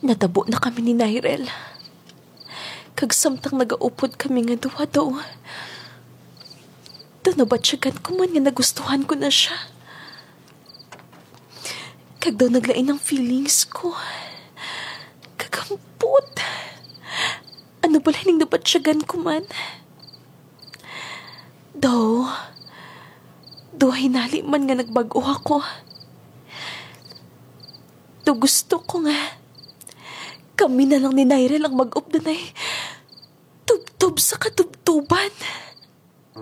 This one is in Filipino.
Natabo na kami ni Nyrel. Kag samtang nagaupod kami nga duwa daw. Daw nabatsyagan ko man nga nagustuhan ko na siya. Kag daw naglain ang feelings ko. Kagampot. Ano ba lang nabatsyagan ko man? Daw hinali man nga nagbago ako. Daw gusto ko nga kami na lang ni Nyrel ang mag-up na tubtob sa katubtuban.